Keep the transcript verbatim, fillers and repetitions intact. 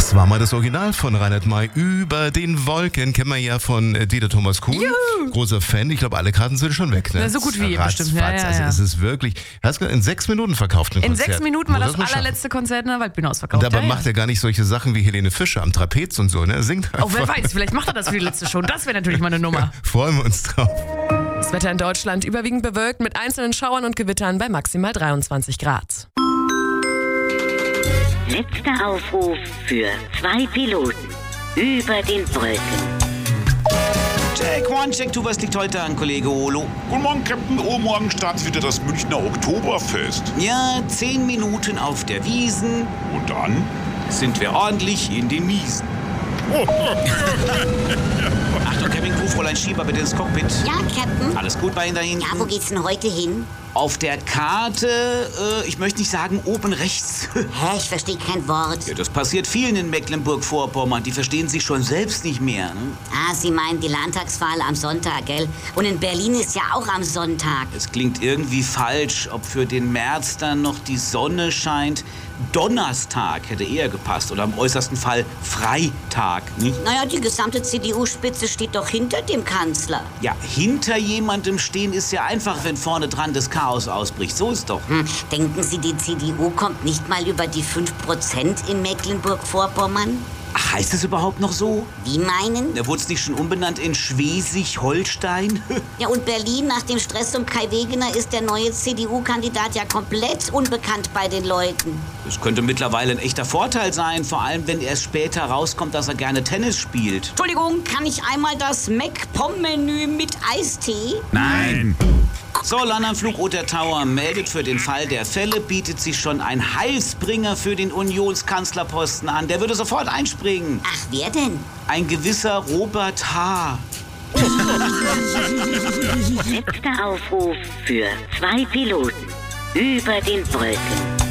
Das war mal das Original von Reinhard May. Über den Wolken kennen wir ja von äh, Dieter Thomas Kuhn. Juhu. Großer Fan. Ich glaube, alle Karten sind schon weg. Ne? Na, so gut wie Ratzfatz. bestimmt. Ja, ja, ja. Also es ist wirklich, hast du in sechs Minuten verkauft. Ein In Konzert. sechs Minuten war Muss das man schaffen. allerletzte Konzert in der Waldbühne ausverkauft. Und dabei ja, macht er gar nicht solche Sachen wie Helene Fischer am Trapez und so. Ne? Er singt Auch wer einfach. weiß, vielleicht macht er das für die letzte Show. Das wäre natürlich mal eine Nummer. Freuen wir uns drauf. Das Wetter in Deutschland überwiegend bewölkt mit einzelnen Schauern und Gewittern bei maximal dreiundzwanzig Grad. Letzter Aufruf für zwei Piloten über den Wolken. Check one, check two, was liegt heute an, Kollege Olo? Guten Morgen, Captain. Oh, morgen startet wieder das Münchner Oktoberfest. Ja, zehn Minuten auf der Wiesn, Und dann? sind wir ordentlich in den Miesen. Achtung, Cabin Crew, Fräulein Schieber, bitte ins Cockpit. Ja, Captain. Alles gut bei Ihnen da hinten? Ja, wo geht's denn heute hin? Auf der Karte, äh, ich möchte nicht sagen oben rechts. Hä, ich verstehe kein Wort. Ja, das passiert vielen in Mecklenburg-Vorpommern. Die verstehen sich schon selbst nicht mehr. Ne? Ah, Sie meinen die Landtagswahl am Sonntag, gell? Und in Berlin ist ja auch am Sonntag. Es klingt irgendwie falsch, ob für den März dann noch die Sonne scheint. Donnerstag hätte eher gepasst oder im äußersten Fall Freitag, nicht? Naja, die gesamte C D U-Spitze steht doch hinter dem Kanzler. Ja, hinter jemandem stehen ist ja einfach, wenn vorne dran das Chaos ausbricht. So ist doch. Hm, denken Sie, die C D U kommt nicht mal über die fünf Prozent in Mecklenburg-Vorpommern? Ach, heißt es überhaupt noch so? Wie meinen? Da wurde es nicht schon umbenannt in Schleswig-Holstein? Ja, und Berlin nach dem Stress um Kai Wegener ist der neue C D U-Kandidat ja komplett unbekannt bei den Leuten. Das könnte mittlerweile ein echter Vorteil sein, vor allem wenn erst später rauskommt, dass er gerne Tennis spielt. Entschuldigung, kann ich einmal das Mac-Pom-Menü mit Eistee? Nein. So, Landanflug Otter Tower meldet, für den Fall der Fälle bietet sich schon ein Heilsbringer für den Unionskanzlerposten an. Der würde sofort einspringen. Ach, wer denn? Ein gewisser Robert H. Letzter Aufruf für zwei Piloten über den Wolken.